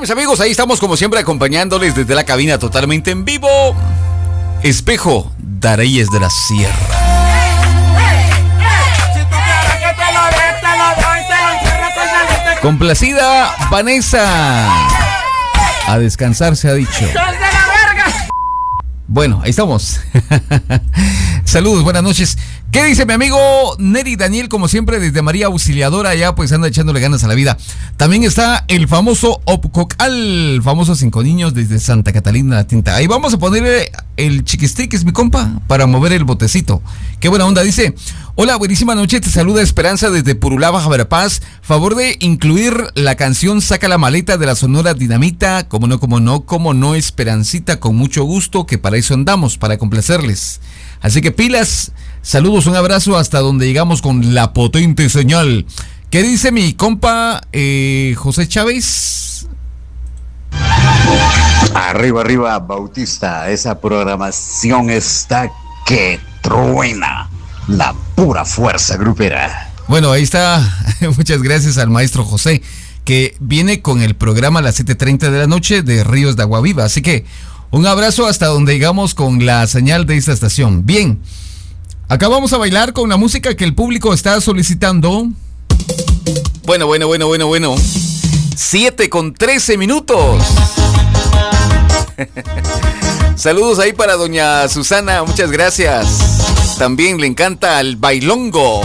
mis amigos, ahí estamos como siempre acompañándoles desde la cabina totalmente en vivo. Espejo de Reyes de la Sierra. Complacida Vanessa. A descansar se ha dicho. Bueno, ahí estamos. Saludos, buenas noches. ¿Qué dice mi amigo Neri Daniel? Como siempre, desde María Auxiliadora, ya pues anda echándole ganas a la vida. También está el famoso Opcocal, famoso 5 niños desde Santa Catalina la Tinta. Ahí vamos a poner el chiquistriquis, mi compa, para mover el botecito. Qué buena onda, dice. Hola, buenísima noche, te saluda Esperanza desde Purulá, Baja Verapaz. Favor de incluir la canción Saca la Maleta de la Sonora Dinamita. Como no, Esperancita, con mucho gusto, que para eso andamos, para complacerles. Así que pilas, saludos, un abrazo hasta donde llegamos con la potente señal. ¿Qué dice mi compa José Chávez? Arriba, arriba, Bautista, esa programación está que truena. La pura fuerza grupera. Bueno, ahí está. Muchas gracias al maestro José, que viene con el programa a las 7:30 de la noche de Ríos de Agua Viva. Así que un abrazo hasta donde llegamos con la señal de esta estación. Bien, acá vamos a bailar con la música que el público está solicitando. Bueno. 7:13. Saludos ahí para doña Susana, muchas gracias. También le encanta el bailongo.